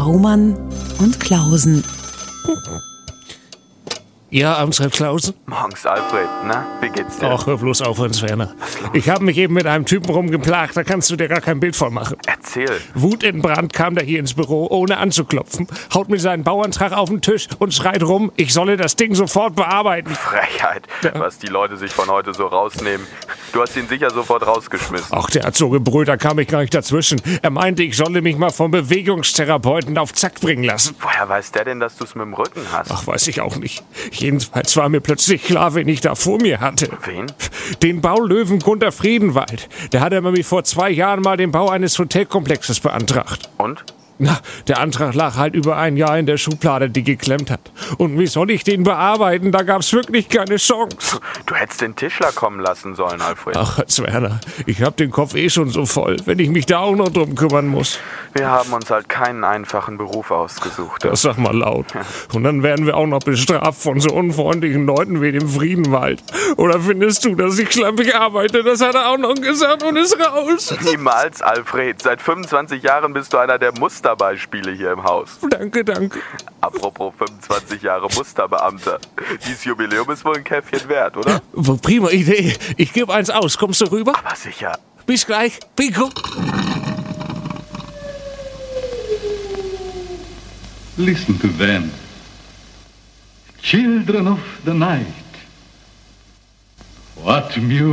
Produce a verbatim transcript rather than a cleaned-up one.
Baumann und Klausen. Ja, Amtsrat Klausen? Morgens, Alfred, na? Wie geht's dir? Ach, hör bloß auf, Hans Werner. Ich habe mich eben mit einem Typen rumgeplagt, da kannst du dir gar kein Bild von machen. Erzähl. Wutentbrannt kam der hier ins Büro, ohne anzuklopfen, haut mir seinen Bauantrag auf den Tisch und schreit rum, ich solle das Ding sofort bearbeiten. Frechheit, Ja. was die Leute sich von heute so rausnehmen. Du hast ihn sicher sofort rausgeschmissen. Ach, der hat so gebrüllt, da kam ich gar nicht dazwischen. Er meinte, ich solle mich mal vom Bewegungstherapeuten auf Zack bringen lassen. Woher weiß der denn, dass du es mit dem Rücken hast? Ach, weiß ich auch nicht. Jedenfalls war mir plötzlich klar, wen ich da vor mir hatte. Wen? Den Baulöwen Gunter Friedenwald. Der hatte mir vor zwei Jahren mal den Bau eines Hotelkomplexes beantragt. Und? Na, der Antrag lag halt über ein Jahr in der Schublade, die geklemmt hat. Und wie soll ich den bearbeiten? Da gab's wirklich keine Chance. Du hättest den Tischler kommen lassen sollen, Alfred. Ach, Hans Werner, ich hab den Kopf eh schon so voll, wenn ich mich da auch noch drum kümmern muss. Wir haben uns halt keinen einfachen Beruf ausgesucht. Das sag mal laut. Und dann werden wir auch noch bestraft von so unfreundlichen Leuten wie dem Friedenwald. Oder findest du, dass ich schlampig arbeite? Das hat er auch noch gesagt und ist raus. Niemals, Alfred. Seit fünfundzwanzig Jahren bist du einer der Musterbeispiele hier im Haus. Danke, danke. Apropos fünfundzwanzig Jahre Musterbeamter. Dieses Jubiläum ist wohl ein Käffchen wert, oder? Ja, prima Idee. Ich gebe eins aus. Kommst du rüber? Aber sicher. Bis gleich. Pico. Listen to them. Children of the night. What music.